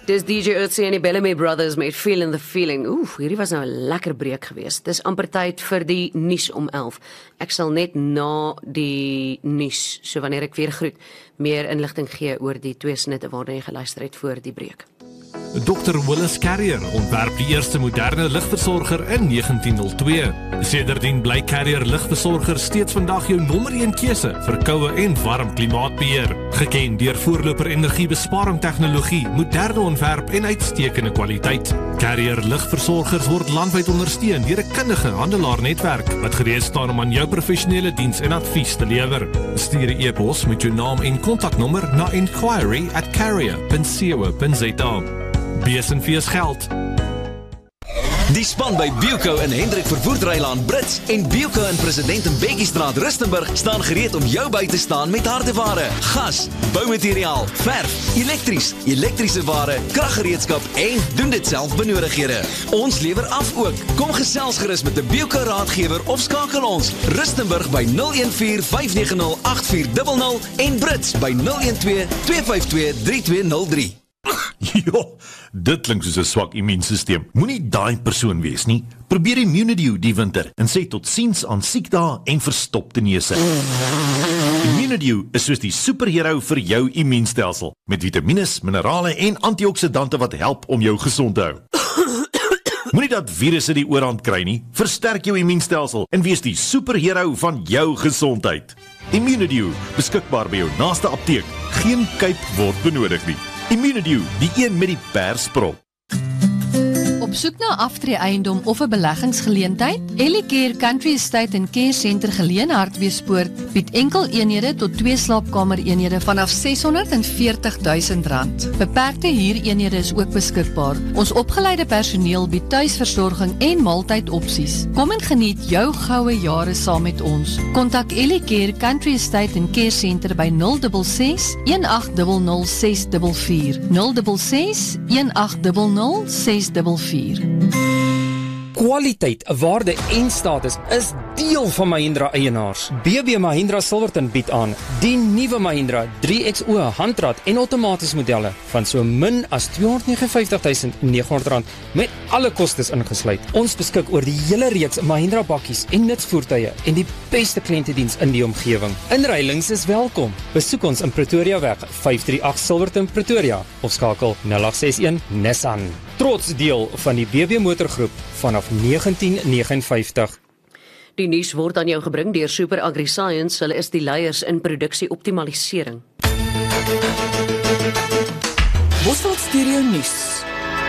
Dis DJ Ötzi en die Bellamy Brothers met Feelin' the Feeling. Hierdie was nou 'n lekker breek geweest. Dis amper tyd vir die nuus om 11. Ek sal net na die nuus, so wanneer ek weer groet, meer inligting gee oor die twee snitte waarna jy geluister het voor die breek. Dr. Willis Carrier ontwerp die eerste moderne ligversorger in 1902. Sedertdien bly Carrier ligversorger steeds vandag jou nommer 1 keuse vir koue en warm klimaatbeheer. Geken deur voorloper energiebesparing tegnologie, moderne ontwerp en uitstekende kwaliteit. Carrier ligversorgers word landwyd ondersteun deur 'n kundige handelaarnetwerk wat gereed staan om aan jou professionele diens en advies te lewer. Stuur 'n e-pos met jou naam en kontaknommer na inquiry@carrier.co.za. Besenfees geld. Die span by Bilco in Hendrik Vervoerdrylaan Brits en Bilco in President Mbeki-straat Rustenburg staan gereed om jou by te staan met hardeware, gas, boumateriaal, verf, elektrische ware, kraggereedskap en doen dit self benodighede. Ons lewer af ook. Kom gesels gerus met 'n Bilco raadgewer of skakel ons Rustenburg by 014-590-8400 en Brits by 012-252-3203. Jo, dit klink soos 'n swak immuunstelsel. Moenie daai persoon wees nie. Probeer Immunidew die winter en sê totsiens aan siekdae en verstopte neuse. Immunidew is soos die superhero vir jou immuunstelsel, met vitamines, minerale en antioksidante wat help om jou gesond te hou. Moenie dat virusse die oorhand kry nie. Versterk jou immuunstelsel en wees die superhero van jou gesondheid. Immunidew, beskikbaar by jou naaste apteek. Geen kuip word benodig nie. Immunidew, die een met die persprop. Op soek na aftreeeiendom of 'n beleggingsgeleentheid? Ellicare Country Estate en Care Center geleë Hartbeespoort bied enkel eenhede tot 2 slaapkamer eenhede vanaf R640.000. Beperkte huureenhede is ook beskikbaar. Ons opgeleide personeel bied tuisversorging en maaltydopsies. Kom en geniet jou goue jare saam met ons. Kontak Ellicare Country Estate en Care Center by 066 1800 644 066 1800 644. Kwaliteit, waarde en status is deel van Mahindra eienaars. BB Mahindra Silverton bied aan die nuwe Mahindra 3XO handrat en outomaties modelle van so min as R259.900 met alle kostes ingesluit. Ons beskik oor die hele reeks Mahindra bakkies en nutsvoertuie en die beste kliëntediens in die omgewing. Inruilings is welkom. Besoek ons in Pretoria weg 538 Silverton Pretoria of skakel 0861 Nissan. Trots deel van die BB Motorgroep vanaf 1959. Die nuus word aan jou gebring deur Super AgriScience. Hulle is die leiers in produksie-optimalisering. Bosveld Stereo Nuus.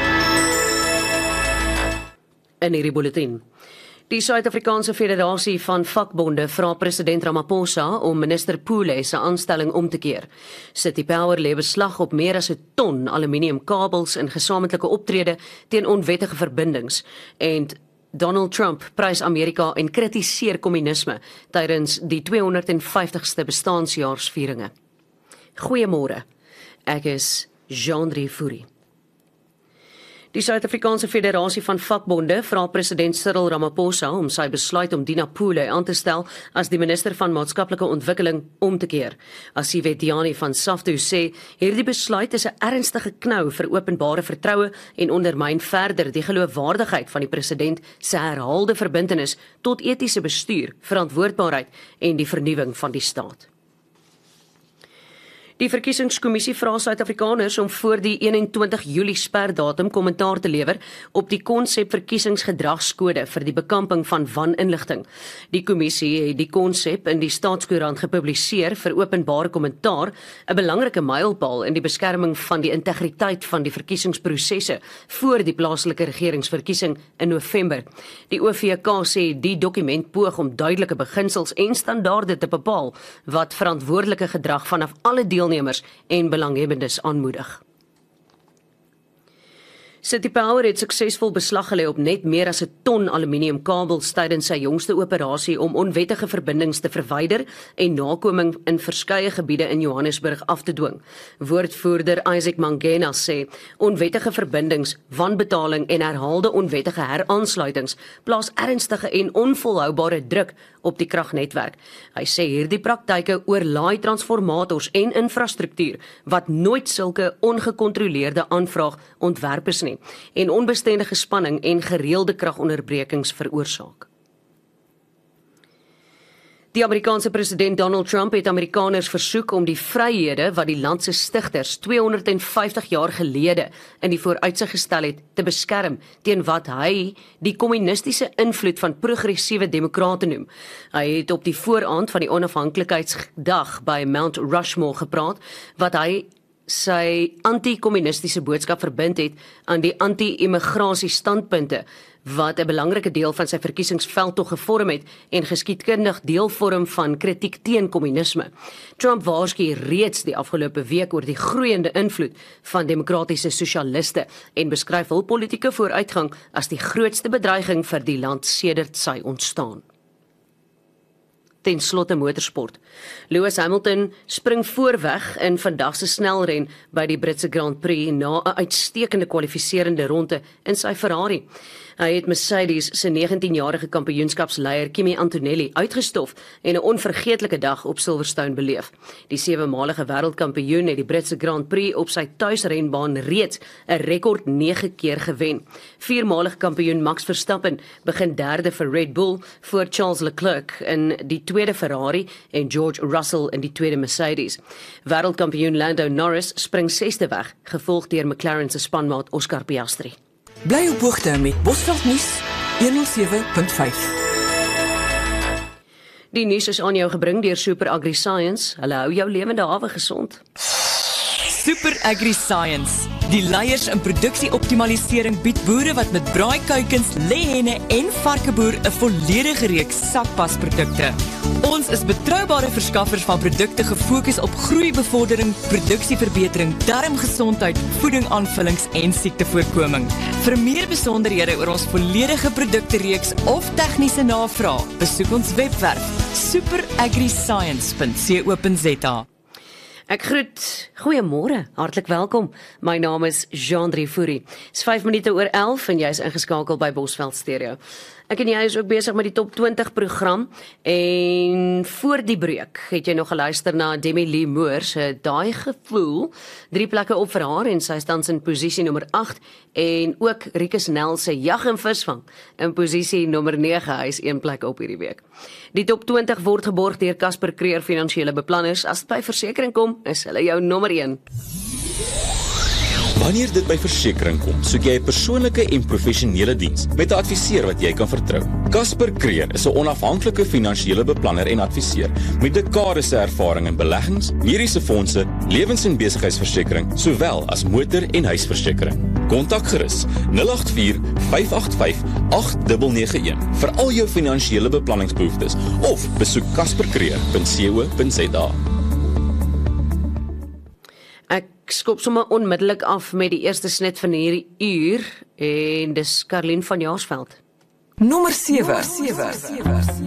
In hierdie bulletin. Die Suid-Afrikaanse Federasie van Vakbonde vra president Ramaphosa om minister Pule se aanstelling om te keer. City Power lê beslag op meer as 'n ton aluminiumkabels in gesamentlike optrede teen onwettige verbindings en Donald Trump prys Amerika en kritiseer kommunisme tydens die 250ste bestaanjaarsvieringe. Goeiemôre. Ek is Jean-Drie Fourie. Die Suid-Afrikaanse Federasie van Vakbonde vra president Cyril Ramaphosa om sy besluit om Dina Pule aan te stel as die minister van maatskaplike ontwikkeling om te keer. Asiwe Diani van SAFTU sê, hierdie besluit is 'n ernstige knou vir openbare vertroue en ondermyn verder die geloofwaardigheid van die president se herhaalde verbintenis tot etiese bestuur, verantwoordbaarheid en die vernuwing van die staat. Die verkiesingskommissie vra Suid-Afrikaners om voor die 21 Julie sperdatum kommentaar te lewer op die konsep verkiesingsgedragskode vir die bekamping van waninligting. Die kommissie het die konsep in die Staatskoerant gepubliseer vir openbare kommentaar, 'n belangrike mylpaal in die beskerming van die integriteit van die verkiesingsprosesse voor die plaaslike regeringsverkiesing in November. Die OVK sê die dokument poog om duidelike beginsels en standaarde te bepaal wat verantwoordelike gedrag vanaf alle deelnemers en belanghebbendes aanmoedig. City Power het suksesvol beslag gelê op net meer as 'n ton aluminiumkabels tydens sy jongste operasie om onwettige verbindings te verwyder en nakoming in verskeie gebiede in Johannesburg af te dwing. Woordvoerder Isaac Mangena sê onwettige verbindings, wanbetaling en herhaalde onwettige heraansluitings plaas ernstige en onvolhoubare druk op die kragnetwerk. Hy sê hierdie praktyke oorlaai transformators en infrastruktuur wat nooit sulke ongekontroleerde aanvraag ontwerp is nie en onbestendige spanning en gereelde kragonderbrekings veroorsaak. Die Amerikaanse president Donald Trump het Amerikaners versoek om die vryhede wat die land se stigters 250 jaar gelede in die vooruitsig gestel het, te beskerm teen wat hy die kommunistiese invloed van progressiewe demokrate noem. Hy het op die vooraand van die onafhanklikheidsdag by Mount Rushmore gepraat, wat hy sy anti-kommunistiese boodskap verbind het aan die anti-immigrasie standpunte wat 'n belangrike deel van sy verkiesingsveldtog gevorm het en geskiedkundig deel vorm van kritiek teen kommunisme. Trump waarsku reeds die afgelope week oor die groeiende invloed van demokratiese sosialiste en beskryf hul politieke vooruitgang as die grootste bedreiging vir die land sedert sy ontstaan. Ten slotte motorsport. Lewis Hamilton spring voorweg in vandag se snelren by die Britse Grand Prix na 'n uitstekende kwalifiserende ronde in sy Ferrari. Hy het Mercedes se 19-jarige kampioenskapsleier Kimi Antonelli uitgestof en 'n onvergeetlike dag op Silverstone beleef. Die 7-malige wêreldkampioen het die Britse Grand Prix op sy tuisrenbaan reeds 'n rekord 9 keer gewen. 4-malige kampioen Max Verstappen begin derde vir Red Bull voor Charles Leclerc in die tweede Ferrari en George Russell in die tweede Mercedes. Wêreldkampioen Lando Norris spring 6de weg, gevolg deur McLaren se spanmaat Oscar Piastri. Bly op hoogte met Bosveld nuus 107.5. Die nuus is aan jou gebring deur Super Agri Science. Hulle hou jou lewende hawe gesond. Super Agri Science. Die leiers in produksieoptimalisering bied boere wat met braaikuikens, lêhenne en varkeboer 'n volledige reeks sakpasprodukte. Ons is betroubare verskaffers van produkte gefokus op groeibevordering, produksieverbetering, darmgesondheid, voedingaanvullings en siektevoorkoming. Vir meer besonderhede oor ons volledige produktereeks of tegniese navraag, besoek ons webwerf superagriscience.co.za. Ek groet, goeiemôre, hartlik welkom. My naam is Jean-Drie Fourie. Dis 5 minute oor 11 en jy is ingeskakel by Bosveld Stereo. Ek en jy is ook besig met die Top 20 program en voor die breek het jy nog geluister na Demi Lee Moore se Daai Gevoel, 3 plekke op vir haar en sy is tans in posisie nommer 8 en ook Rikus Nel se Jag en Visvang in posisie nommer 9, hy is 1 plek op hierdie week. Die Top 20 word geborg deur Casper Creer Finansiële Beplanners. As dit by versekering kom, is hulle jou nommer 1. Wanneer dit by versekering kom, soek jy 'n persoonlike en professionele diens met 'n adviseur wat jy kan vertrou. Casper Creer is 'n onafhanklike finansiële beplanner en adviseur met dekades se ervaring in beleggings, mediese fondse, lewens- en besigheidsversekering, sowel as motor- en huisversekering. Kontak gerus 084-585-8991 vir al jou finansiële beplanningsbehoeftes of besoek caspercreer.co.za. Ek skop sommer onmiddellik af met die eerste snit van hierdie uur en dis Karlien van Jaarsveld. Nommer 7.